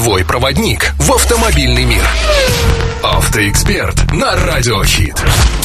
твой проводник в автомобильный мир. Автоэксперт на Радио Хит.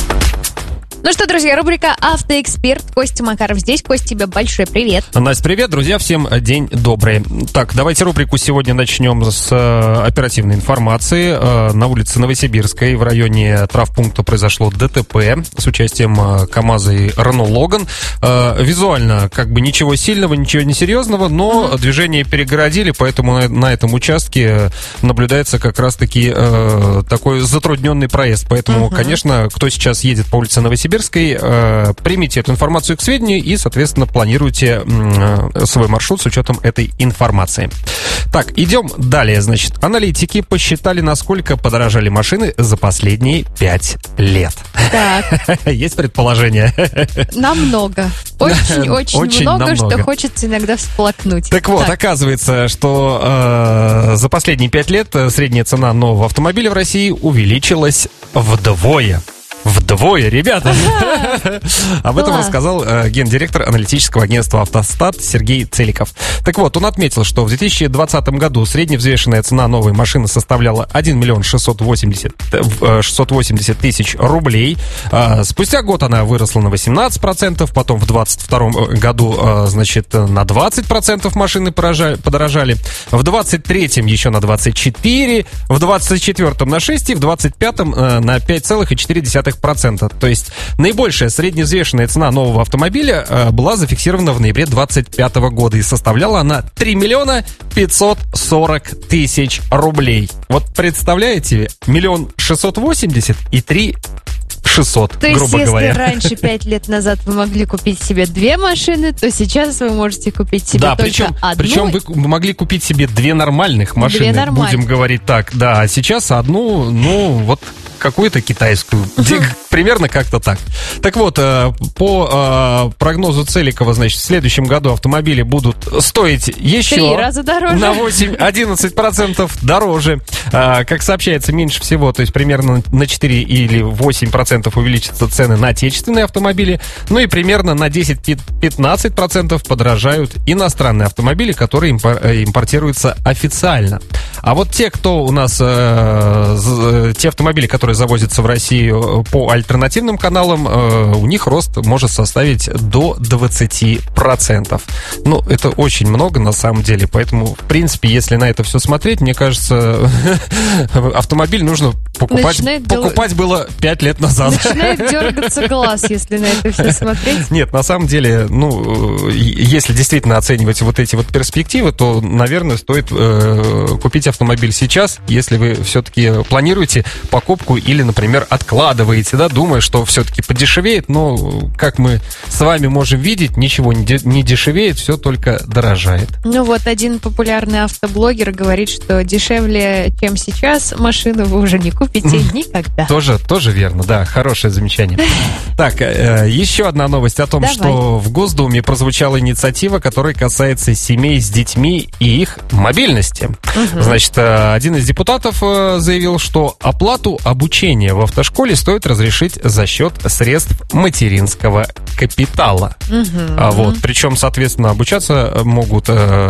Ну что, друзья, рубрика «Автоэксперт». Костя Макаров здесь. Костя, тебе большой привет. Настя, привет, друзья, всем день добрый. Так, давайте рубрику сегодня начнем с оперативной информации. На улице Новосибирской в районе травмпункта произошло ДТП с участием КамАЗа и Рено Логан. Визуально как бы ничего сильного, ничего несерьезного, но движение перегородили, поэтому на этом участке наблюдается как раз-таки такой затрудненный проезд. Поэтому, конечно, кто сейчас едет по улице Новосибирской, примите эту информацию к сведению и, соответственно, планируйте свой маршрут с учетом этой информации. Так, идем далее. Значит, аналитики посчитали, насколько подорожали машины за последние 5 лет. Так. Есть предположение? Намного. Очень много, что хочется иногда всплакнуть. Так вот, оказывается, что за последние 5 лет средняя цена нового автомобиля в России увеличилась вдвое. Вдвое, ребята! Об этом рассказал гендиректор аналитического агентства «Автостат» Сергей Целиков. Так вот, он отметил, что в 2020 году средневзвешенная цена новой машины составляла 1 миллион 680 тысяч рублей. Спустя год она выросла на 18%, потом в 2022 году, значит, на 20% машины подорожали, в 2023 еще на 24%, в 2024 на 6% и в 2025 на 5,4%. То есть наибольшая средневзвешенная цена нового автомобиля была зафиксирована в ноябре 2025 года и составляла она 3 миллиона 540 тысяч рублей. Вот представляете, 1 680 000 и 3 600, то есть, грубо говоря. Если раньше 5 лет назад вы могли купить себе 2 машины, то сейчас вы можете купить себе только одну. Причем вы могли купить себе 2 нормальных машины, будем говорить так. Да, а сейчас одну, вот какую-то китайскую. Примерно как-то так. Так вот, по прогнозу Целикова, значит, в следующем году автомобили будут стоить еще 3 раза дороже. На 8-11% дороже. Как сообщается, меньше всего, то есть примерно на 4 или 8% увеличатся цены на отечественные автомобили, ну и примерно на 10-15% подорожают иностранные автомобили, которые импортируются официально. А вот те, кто у нас, те автомобили, которые завозятся в Россию по альтернативным каналам, у них рост может составить до 20%. Ну, это очень много на самом деле, поэтому, в принципе, если на это все смотреть, мне кажется, автомобиль нужно покупать было 5 лет назад. Начинает дергаться глаз, если на это все смотреть. Нет, на самом деле, если действительно оценивать вот эти вот перспективы, то, наверное, стоит купить автомобиль сейчас, если вы все-таки планируете покупку или, например, откладываете, да, думая, что все-таки подешевеет, но, как мы с вами можем видеть, ничего не дешевеет, все только дорожает. Ну вот, один популярный автоблогер говорит, что дешевле, чем сейчас, машину вы уже не купите никогда. Тоже верно, да, хорошее замечание. Так, еще одна новость о том, что в Госдуме прозвучала инициатива, которая касается семей с детьми и их мобильности. Значит, один из депутатов заявил, что оплату обучения в автошколе стоит разрешить за счет средств материнского капитала. Вот, причем, соответственно, обучаться могут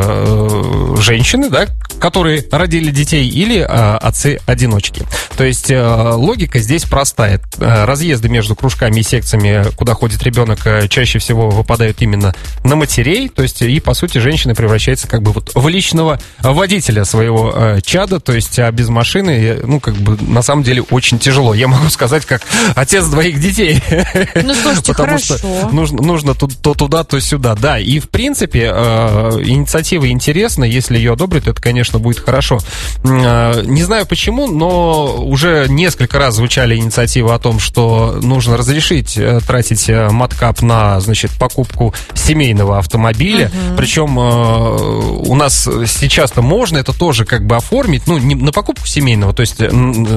женщины, да, которые родили детей, или отцы-одиночки. То есть логика здесь простая. Разъезды между кружками и секциями, куда ходит ребенок, чаще всего выпадают именно на матерей. То есть, и, по сути, женщина превращается как бы вот в личного водителя своего чада. То есть, а без машины, на самом деле, очень тяжело. Я могу сказать, как отец 2 детей. Ну, слушайте, потому хорошо. Что нужно то туда, то сюда. Да, и, в принципе, инициатива интересна. Если ее одобрят, это, конечно, будет хорошо. Не знаю почему, но уже несколько раз звучали инициативы о том, что нужно разрешить тратить маткап на, значит, покупку семейного автомобиля. Причем у нас сейчас-то можно это тоже как бы оформить, не на покупку семейного, то есть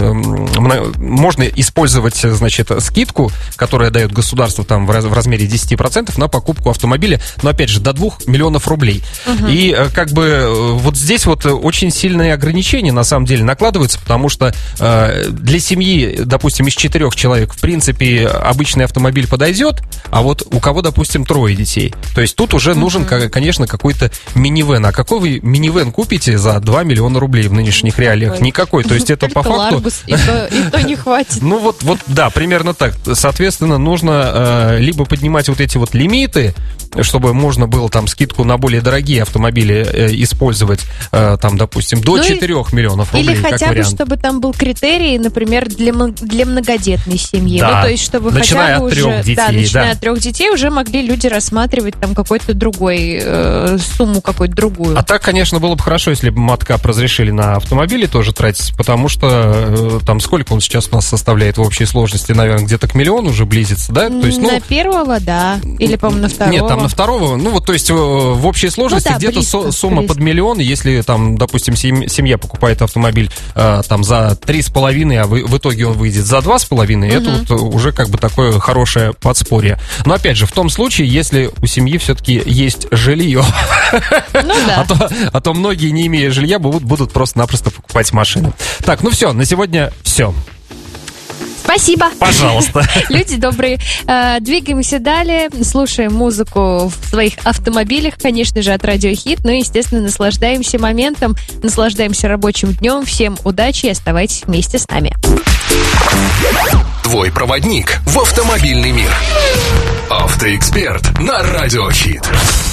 можно использовать, значит, скидку, которая дает государство там в размере 10% на покупку автомобиля, но опять же до 2 миллионов рублей. И как бы вот здесь вот очень сильные ограничения, на самом деле, накладываются, потому что для семьи, допустим, из 4 человек, в принципе, обычный автомобиль подойдет, а вот у кого, допустим, 3 детей. То есть тут уже нужен, конечно, какой-то минивэн. А какой вы минивэн купите за 2 миллиона рублей в нынешних реалиях? Никакой. То есть это по факту... И то не хватит. Ну вот, да, примерно так. Соответственно, нужно либо поднимать вот эти вот лимиты, чтобы можно было там скидку на более дорогие автомобили использовать, там, допустим, до 4 миллионов рублей. Или хотя бы, чтобы там был критерий, например, для многодетной семьи. Да. Ну, то есть, чтобы начиная хотя бы от 3 уже... детей. Да, начиная от 3 детей уже могли люди рассматривать там какой-то другой, сумму какую-то другую. А так, конечно, было бы хорошо, если бы МАТКАП разрешили на автомобили тоже тратить, потому что там сколько он сейчас у нас составляет в общей сложности, наверное, где-то к миллиону уже близится, да? То есть, на первого, да. Или, по-моему, на второго. Нет, там на второго, ну вот, то есть в общей сложности где-то сумма под миллион, если там, допустим, семья покупает автомобиль там за 3,5, а в итоге он выйдет за 2,5, это вот уже как бы такое хорошее подспорье. Но опять же, в том случае, если у семьи все-таки есть жилье, ну, да. а то многие, не имея жилья, будут просто-напросто покупать машины. Так, ну все, на сегодня все. Спасибо. Пожалуйста. Люди добрые. Двигаемся далее, слушаем музыку в своих автомобилях, конечно же, от Радио Хит, ну и, естественно, наслаждаемся моментом, наслаждаемся рабочим днем. Всем удачи и оставайтесь вместе с нами. Твой проводник в автомобильный мир. Автоэксперт на Радио Хит.